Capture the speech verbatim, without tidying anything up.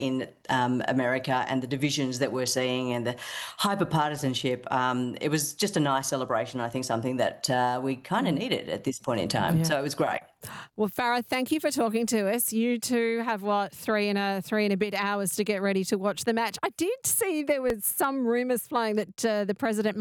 in um, America and the divisions that we're seeing and the hyper partisanship. Um, it was just a nice celebration. I think something that uh, we kind of Mm. needed at this point in time. Yeah. So it was great. Well, Farah, thank you for talking to us. You two have what three and a three and a bit hours to get ready to watch the match. I did see there was some rumours flying that uh, the president